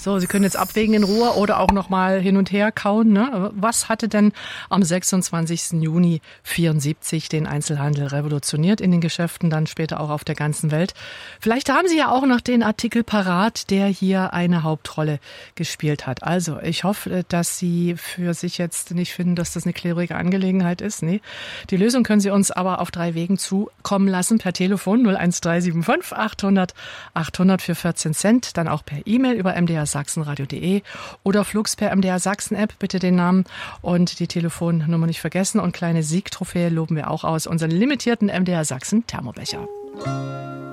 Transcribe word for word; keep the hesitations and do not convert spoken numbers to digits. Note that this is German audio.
So, Sie können jetzt abwägen in Ruhe oder auch nochmal hin und her kauen. Ne? Was hatte denn am sechsundzwanzigsten Juni vierundsiebzig den Einzelhandel revolutioniert in den Geschäften, dann später auch auf der ganzen Welt? Vielleicht haben Sie ja auch noch den Artikel parat, der hier eine Hauptrolle gespielt hat. Also, ich hoffe, dass Sie für sich jetzt nicht finden, dass das eine klärige Angelegenheit ist. Nee. Die Lösung können Sie uns aber auf drei Wegen zukommen lassen. Per Telefon null eins drei sieben fünf achthundert achthundert für vierzehn Cent. Dann auch per E-Mail über m d r sachsenradio punkt d e oder flugs per M D R Sachsen App. Bitte den Namen und die Telefonnummer nicht vergessen. Und kleine Siegtrophäe loben wir auch aus. Unseren limitierten M D R Sachsen Thermobecher.